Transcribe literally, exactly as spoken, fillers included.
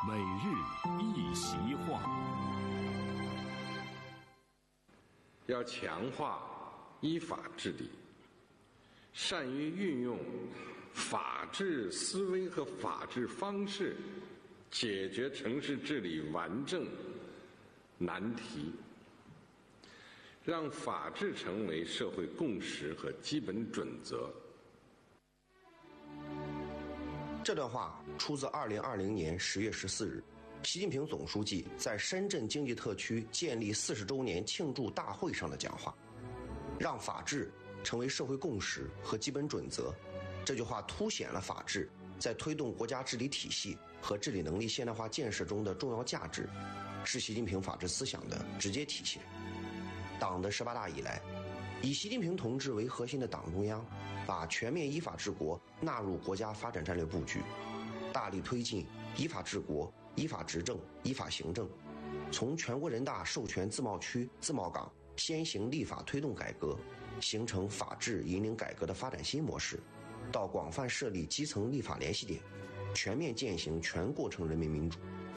每日一席话。 要强化依法治理，善于运用法治思维和法治方式，解决城市治理顽症难题，让法治成为社会共识和基本准则。 这段话出自二零二零年十月十四日，习近平总书记在深圳经济特区建立四十周年庆祝大会上的讲话。让法治成为社会共识和基本准则，这句话凸显了法治在推动国家治理体系和治理能力现代化建设中的重要价值，是习近平法治思想的直接体现。党的十八大以来，以习近平同志为核心的党中央把全面依法治国纳入国家发展战略布局，大力推进依法治国、依法执政、依法行政，从全国人大授权自贸区、自贸港先行立法推动改革，形成法治引领改革的发展新模式，到广泛设立基层立法联系点，全面践行全过程人民民主。